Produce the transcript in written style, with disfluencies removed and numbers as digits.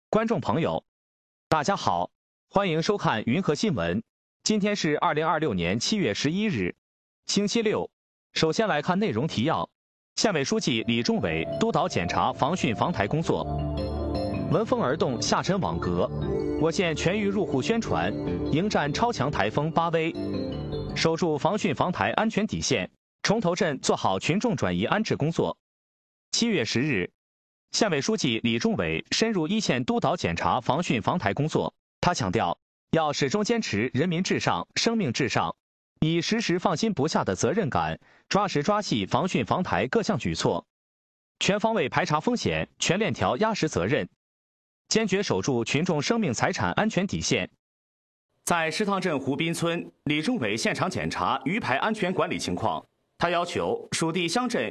观众朋友，大家好，欢迎收看云和新闻。今天是2026年7月11日，星期六。首先来看内容提要：县委书记李忠伟督导检查防汛防台工作。闻风而动，下沉网格。我县全域入户宣传，迎战超强台风巴威，守住防汛防台安全底线。崇头镇做好群众转移安置工作。7月10日。县委书记李忠伟深入一线督导检查防汛防台工作。他强调，要始终坚持人民至上、生命至上，以时时放心不下的责任感，抓实抓细防汛防台各项举措，全方位排查风险，全链条压实责任，坚决守住群众生命财产安全底线。在石塘镇湖滨村，李忠伟现场检查鱼排安全管理情况。他要求属地乡镇